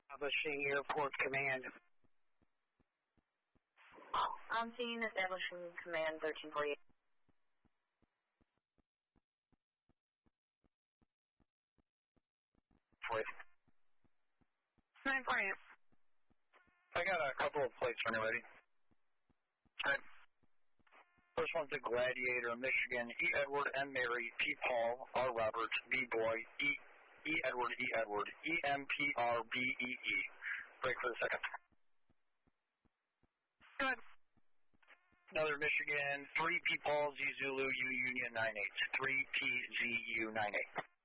Establishing Airport Command. I'm seeing Establishing Command 1348. Wait. 948. I got a couple of plates when you're ready. Okay. First one's a Gladiator, Michigan, E. Edward, M. Mary, P. Paul, R. Robert, B. Boy, E. Edward, E. Edward, E. M. P. R. B. E. E. Break for the second. Good. Another Michigan, 3 P. Paul, Z. Zulu, U. Union 98. 3 P. Z. U. 98.